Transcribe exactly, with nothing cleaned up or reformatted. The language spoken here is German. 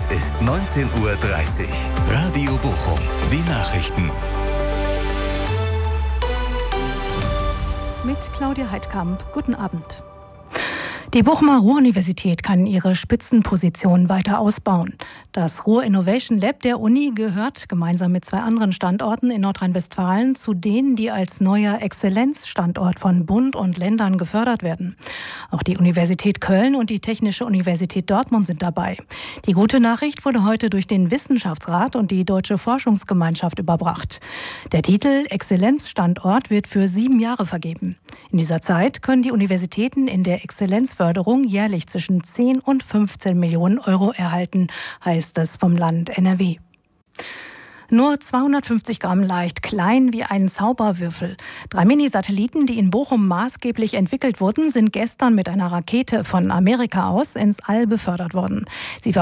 ist neunzehn Uhr dreißig. Radio Bochum. Die Nachrichten. Mit Claudia Heidkamp. Guten Abend. Die Bochumer Ruhr-Universität kann ihre Spitzenposition weiter ausbauen. Das Ruhr Innovation Lab der Uni gehört gemeinsam mit zwei anderen Standorten in Nordrhein-Westfalen zu denen, die als neuer Exzellenzstandort von Bund und Ländern gefördert werden. Auch die Universität Köln und die Technische Universität Dortmund sind dabei. Die gute Nachricht wurde heute durch den Wissenschaftsrat und die Deutsche Forschungsgemeinschaft überbracht. Der Titel Exzellenzstandort wird für sieben Jahre vergeben. In dieser Zeit können die Universitäten in der Exzellenzförderung jährlich zwischen zehn und fünfzehn Millionen Euro erhalten, heißt es vom Land N R W. Nur zweihundertfünfzig Gramm leicht, klein wie ein Zauberwürfel. Drei Mini-Satelliten, die in Bochum maßgeblich entwickelt wurden, sind gestern mit einer Rakete von Amerika aus ins All befördert worden. Sie